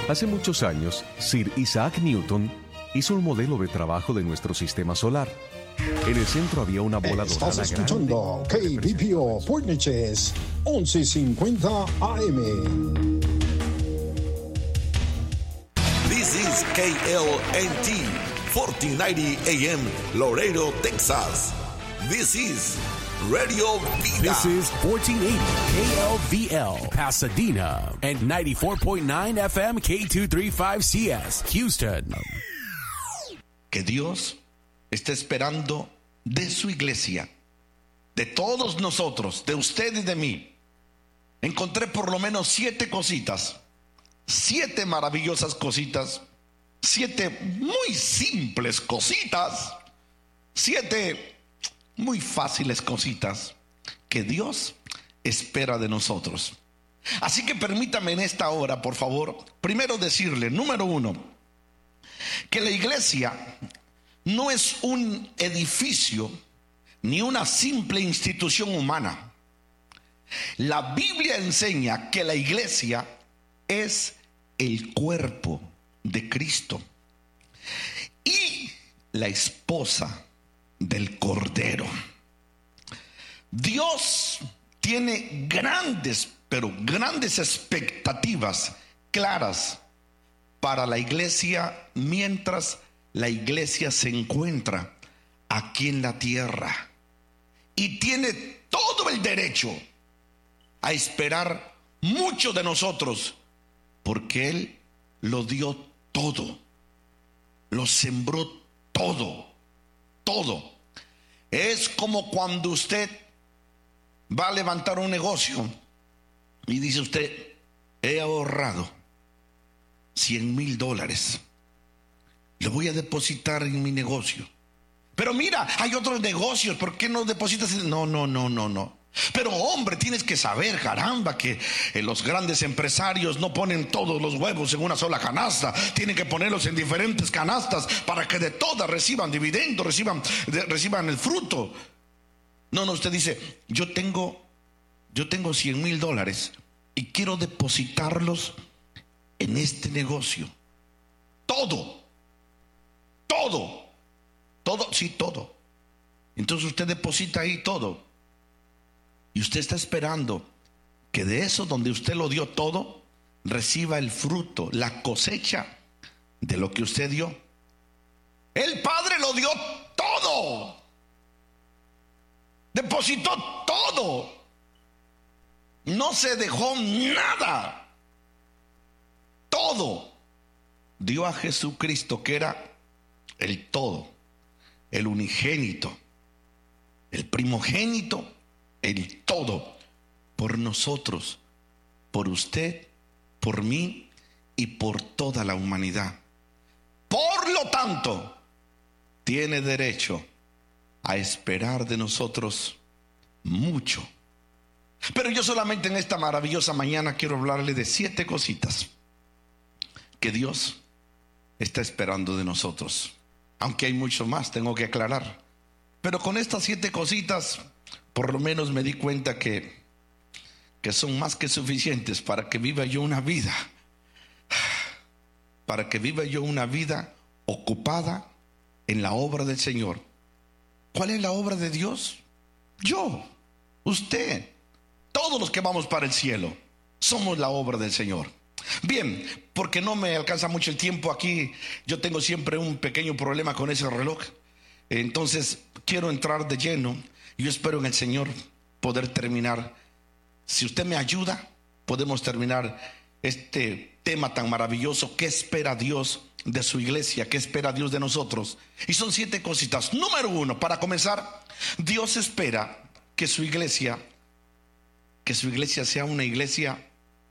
Hace muchos años, Sir Isaac Newton hizo un modelo de trabajo de nuestro sistema solar. En el centro había una bola dorada Estás escuchando KBPO Port Neches 1150 AM. This is KLNT 1490 AM Laredo, Texas. This is Radio Vida. This is 1480 KLVL Pasadena and 94.9 FM K235CS Houston. Que Dios está esperando de su iglesia, de todos nosotros, de usted y de mí. Encontré por lo menos 7 cositas, 7 maravillosas cositas, 7 muy simples cositas, 7 muy fáciles cositas que Dios espera de nosotros. Así que permítame en esta hora, por favor, primero decirle, número 1, que la iglesia no es un edificio ni una simple institución humana. La Biblia enseña que la iglesia es el cuerpo de Cristo y la esposa del Cordero. Dios tiene grandes, pero grandes expectativas claras para la iglesia mientras la iglesia se encuentra aquí en la tierra, y tiene todo el derecho a esperar mucho de nosotros, porque Él lo dio todo, lo sembró todo. Es como cuando usted va a levantar un negocio y dice usted: he ahorrado $100,000, lo voy a depositar en mi negocio. Pero mira, hay otros negocios, ¿por qué no depositas? No. Pero hombre, tienes que saber, caramba, que los grandes empresarios no ponen todos los huevos en una sola canasta. Tienen que ponerlos en diferentes canastas para que de todas reciban dividendos, reciban el fruto. No, usted dice: yo tengo $100,000 y quiero depositarlos en este negocio. Todo. Entonces usted deposita ahí todo. Y usted está esperando que de eso, donde usted lo dio todo, reciba el fruto, la cosecha de lo que usted dio. El Padre lo dio todo. Depositó todo. No se dejó nada. Todo dio a Jesucristo, que era el todo, el unigénito, el primogénito, el todo, por nosotros, por usted, por mí y por toda la humanidad. Por lo tanto, tiene derecho a esperar de nosotros mucho. Pero yo solamente en esta maravillosa mañana quiero hablarle de 7 cositas que Dios está esperando de nosotros. Aunque hay mucho más, tengo que aclarar. Pero con estas 7 cositas, por lo menos me di cuenta que son más que suficientes para que viva yo una vida. Para que viva yo una vida ocupada en la obra del Señor. ¿Cuál es la obra de Dios? Yo, usted, todos los que vamos para el cielo, somos la obra del Señor. Bien, porque no me alcanza mucho el tiempo aquí, yo tengo siempre un pequeño problema con ese reloj. Entonces quiero entrar de lleno. Yo espero en el Señor poder terminar. Si usted me ayuda, podemos terminar este tema tan maravilloso. ¿Qué espera Dios de su iglesia? ¿Qué espera Dios de nosotros? Y son 7 cositas. Número 1, para comenzar, Dios espera que su iglesia sea una iglesia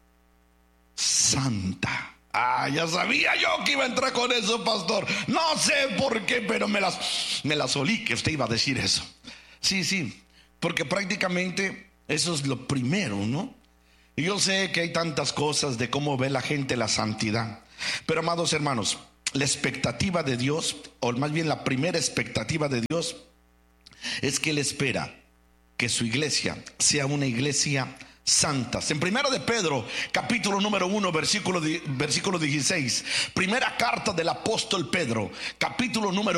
santa. Ya sabía yo que iba a entrar con eso, pastor. No sé por qué, pero me las olí que usted iba a decir eso. Sí, porque prácticamente eso es lo primero, ¿no? Y yo sé que hay tantas cosas de cómo ve la gente la santidad. Pero amados hermanos, la expectativa de Dios, o más bien la primera expectativa de Dios, es que Él espera que su iglesia sea una iglesia santas. En 1 de Pedro, capítulo número 1, versículo 16. Primera carta del apóstol Pedro, capítulo número